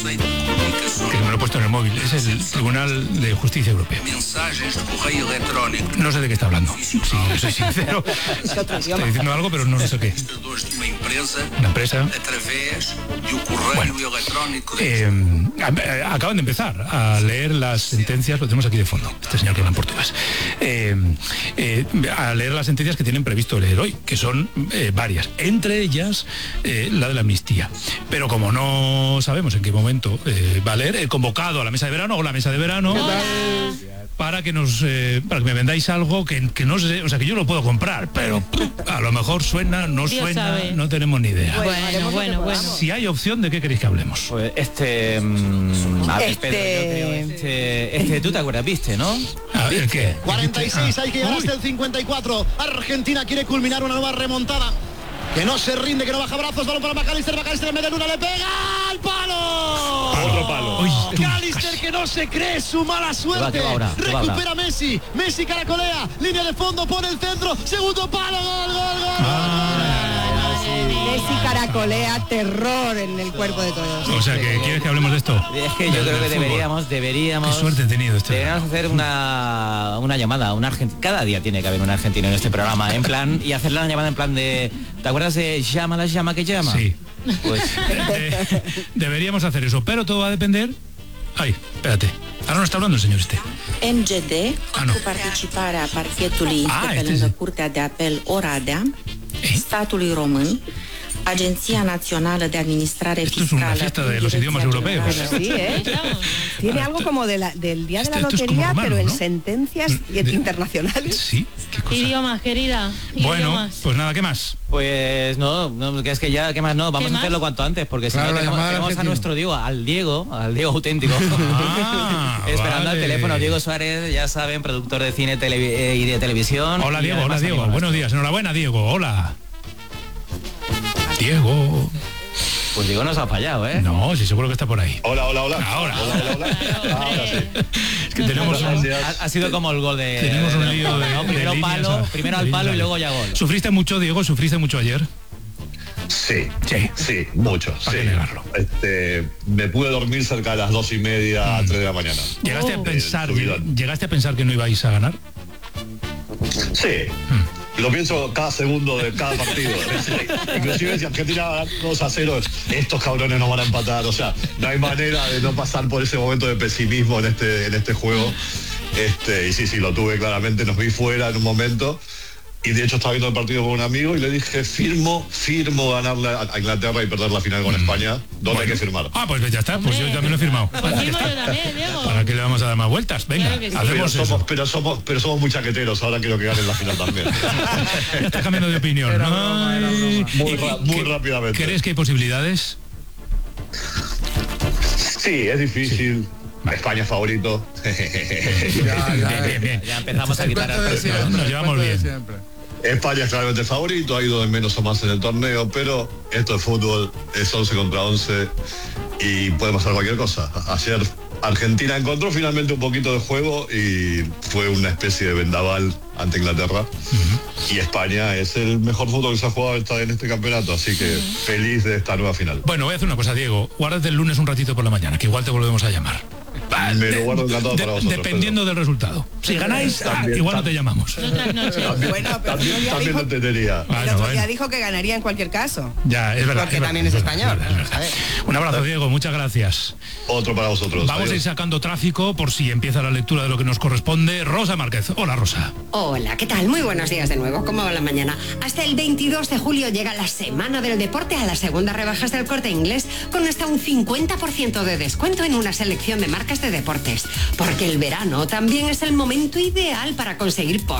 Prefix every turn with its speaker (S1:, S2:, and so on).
S1: Que me lo he puesto en el móvil. Es el Tribunal de Justicia Europeo. No sé de qué está hablando. Sí, soy sincero. Estoy diciendo algo, pero no sé qué. Una empresa. Bueno, acaban de empezar a leer las sentencias, lo tenemos aquí de fondo, este señor que habla en portugués, a leer las sentencias que tienen previsto leer hoy, que son varias, entre ellas la de la amnistía. Pero como no sabemos en qué momento va a leer, he convocado a la mesa de verano, o la mesa de verano, para que me vendáis algo que no sé, o sea, que yo lo puedo comprar, pero a lo mejor suena, no
S2: Dios
S1: suena,
S2: sabe.
S1: no tenemos ni idea.
S2: Bueno.
S1: Si hay opción, ¿de qué queréis que hablemos?
S3: Pues Pedro, yo creo tú te acuerdas, ¿viste, no?
S1: A ver, ¿qué?
S4: 46, hay que llegar hasta el 54. Argentina quiere culminar una nueva remontada. Que no se rinde, que no baja brazos, balón para McAllister en medio de una, le pega al palo.
S5: Otro palo.
S4: McAllister que no se cree su mala suerte.
S3: ¿Qué va ahora?
S4: Recupera Messi caracolea, línea de fondo, pone el centro, segundo palo, gol.
S6: Messi caracolea, terror en el cuerpo de todos.
S1: O sea, que ¿quieres que hablemos de esto?
S3: Es que yo creo que deberíamos
S1: Qué suerte he tenido este.
S3: deberíamos hacer una llamada, cada día tiene que haber un argentino en este programa, en plan, y hacerle una llamada en plan de, ¿te acuerdas de llama que llama?
S1: Sí.
S3: Pues
S1: Deberíamos hacer eso, pero todo va a depender. Ay, espérate. Ahora no está hablando el señor este.
S7: MGD,
S1: no.
S7: cu participarea parchetului
S1: este
S7: de
S1: es-
S7: pe Curtea de Apel Oradea, statului român, Agenția Națională de Administrare
S1: Esto es una
S7: Fiscală,
S1: fiesta de los idiomas europeos.
S6: Sí, Tiene algo como del día de la
S1: Esto es como
S6: lotería,
S1: romano,
S6: pero en
S1: ¿no?
S6: sentencias internacionales.
S1: Sí, qué cosa.
S2: Idiomas, querida.
S1: Bueno,
S2: idiomas.
S1: pues nada, ¿qué más?
S3: Pues no, que es que ya, ¿qué más no? Vamos
S2: ¿Qué
S3: a hacerlo
S2: más?
S3: cuanto antes, porque si
S8: Claro,
S3: no
S8: la
S3: tenemos
S8: llamada al
S3: a
S8: argentino.
S3: nuestro Diego, al Diego auténtico. Esperando al
S1: vale.
S3: teléfono, Diego Suárez, ya saben, productor de cine y de televisión.
S1: Hola
S3: Y
S1: Diego, hola
S3: además
S1: Diego.
S3: amigo
S1: Buenos
S3: nuestro.
S1: días, enhorabuena Diego, hola. Diego.
S3: Pues Diego nos ha fallado, ¿eh?
S1: No, sí, seguro que está por ahí.
S5: Hola.
S1: Ahora.
S5: Hola. Ahora sí.
S1: Es que tenemos
S3: Ha sido como el gol de...
S1: Tenemos un lío de
S3: ¿no? Primero
S1: líneas
S3: palo, primero al palo y luego ya gol.
S1: ¿Sufriste mucho, Diego? ¿Sufriste mucho ayer?
S5: Sí,
S1: Sí.
S5: mucho.
S1: ¿Para
S5: Sí.
S1: qué negarlo?
S5: Me pude dormir cerca de las 2:30, 3 de la mañana.
S1: ¿Llegaste
S5: subidón.
S1: a pensar que no ibais a ganar?
S5: Sí. Lo pienso cada segundo de cada partido. Inclusive si Argentina va a ganar 2-0, estos cabrones no van a empatar. O sea, no hay manera de no pasar por ese momento de pesimismo en este juego. Y sí, lo tuve claramente. Nos vi fuera en un momento. Y de hecho estaba viendo el partido con un amigo y le dije, firmo ganarle a Inglaterra y perder la final con España. ¿Dónde hay que firmar?
S1: Ah, pues ya está, pues yo también lo he firmado.
S2: Pues firmo yo también, Diego.
S1: ¿Para qué le vamos a dar más vueltas? Venga,
S2: Claro que sí.
S1: hacemos eso.
S5: Pero somos muy chaqueteros. Ahora quiero que ganen la final también.
S1: Ya estás cambiando de opinión. Ay.
S5: Muy rápidamente.
S1: ¿Crees que hay posibilidades?
S5: Sí, es difícil. España es favorito.
S1: Bien.
S3: Ya empezamos a quitar
S8: Cuento de
S3: al
S8: siempre,
S1: nos llevamos
S8: cuento de
S1: bien.
S8: siempre.
S5: España es claramente el favorito, ha ido de menos a más en el torneo, pero esto es fútbol, es 11 contra 11 y puede pasar cualquier cosa. Ayer Argentina encontró finalmente un poquito de juego y fue una especie de vendaval ante Inglaterra. Y España es el mejor fútbol que se ha jugado en este campeonato, así que feliz de esta nueva final.
S1: Bueno, voy a hacer una cosa, Diego. Guárdate el lunes un ratito por la mañana, que igual te volvemos a llamar.
S5: Me lo guardo encantado para vosotros.
S1: Dependiendo del resultado. Si ganáis,
S5: También,
S1: igual no te llamamos.
S2: Otras noches.
S6: Bueno, pero
S5: También lo entendería.
S6: el otro día dijo que ganaría en cualquier caso.
S1: Ya, es verdad.
S6: Porque también es español. ¿Sabes?
S1: Un abrazo, Diego, muchas gracias.
S5: Otro para vosotros.
S1: Vamos a ir sacando tráfico por si empieza la lectura de lo que nos corresponde. Rosa Márquez. Hola, Rosa.
S9: Hola, ¿qué tal? Muy buenos días de nuevo. ¿Cómo va la mañana? Hasta el 22 de julio llega la Semana del Deporte a las segundas rebajas del Corte Inglés con hasta un 50% de descuento en una selección de marcas de deportes. Porque el verano también es el momento ideal para conseguir